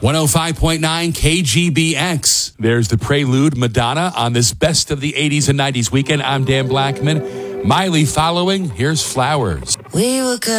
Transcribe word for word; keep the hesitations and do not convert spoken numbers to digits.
one oh five point nine K G B X. There's the Prelude, Madonna, on this Best of the eighties and nineties weekend. I'm Dan Blackman. Miley following. Here's Flowers. We were good.